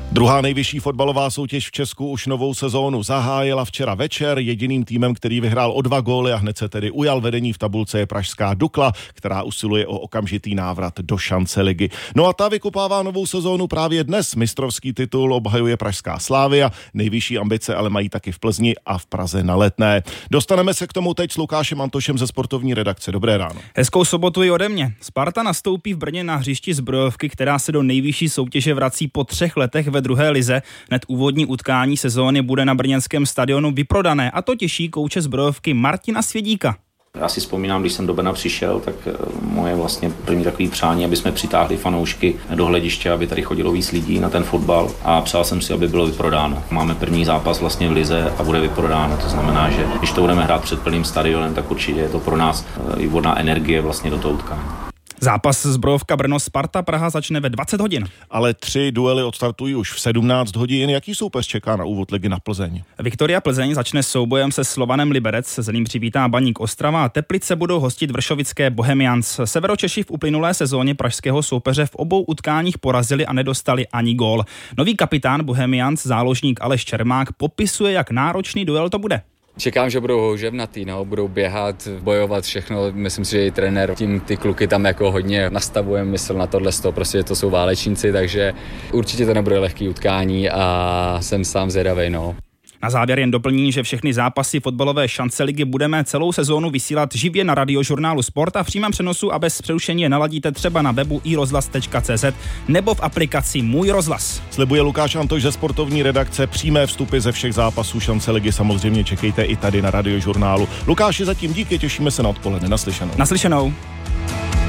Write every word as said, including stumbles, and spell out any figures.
Druhá nejvyšší fotbalová soutěž v Česku už novou sezónu zahájila včera večer. Jediným týmem, který vyhrál o dva góly a hned se tedy ujal vedení v tabulce, je pražská Dukla, která usiluje o okamžitý návrat do šance ligy. No a ta vykopává novou sezónu právě dnes. Mistrovský titul obhajuje pražská Slavia, nejvyšší ambice ale mají taky v Plzni a v Praze na Letné. Dostaneme se k tomu teď s Lukášem Antošem ze sportovní redakce. Dobré ráno. Hezkou sobotu i ode mě. Sparta nastoupí v Brně na hřišti Zbrojovky, která se do nejvyšší soutěže vrací po třech letech ve druhé lize. Hned úvodní utkání sezóny bude na brněnském stadionu vyprodané a to těší kouče Zbrojovky Martina Svědíka. Já si vzpomínám, když jsem do Brna přišel, tak moje vlastně první takový přání, aby jsme přitáhli fanoušky do hlediště, aby tady chodilo víc lidí na ten fotbal a přál jsem si, aby bylo vyprodáno. Máme první zápas vlastně v lize a bude vyprodáno. To znamená, že když to budeme hrát před plným stadionem, tak určitě je to pro nás i vodná energie vlastně do toho utkání. Zápas Zbrojovka Brno Sparta Praha začne ve dvacet hodin. Ale tři duely odstartují už v sedmnáct hodin. Jaký soupeř čeká na úvod ligy na Plzeň? Viktoria Plzeň začne soubojem se Slovanem Liberec, se ním přivítá Baník Ostrava a Teplice budou hostit vršovické Bohemians. Severočeši v uplynulé sezóně pražského soupeře v obou utkáních porazili a nedostali ani gól. Nový kapitán Bohemians, záložník Aleš Čermák, popisuje, jak náročný duel to bude. Čekám, že budou houževnatý, no, budou běhat, bojovat všechno. Myslím si, že i trenér tím ty kluky tam jako hodně nastavuje mysl na tohle, prostě to jsou válečníci, takže určitě to nebude lehký utkání a jsem sám zvědavej, no. Na závěr jen doplním, že všechny zápasy fotbalové šance ligy budeme celou sezónu vysílat živě na radiožurnálu Sport a v přímém přenosu a bez přerušení je naladíte třeba na webu i rozhlas tečka cé zet nebo v aplikaci Můj rozhlas. Slibuje Lukáš Antoš ze sportovní redakce. Přímé vstupy ze všech zápasů šance ligy samozřejmě čekejte i tady na radiožurnálu. Lukáši, zatím díky, těšíme se na odpoledne. Naslyšenou. Naslyšenou.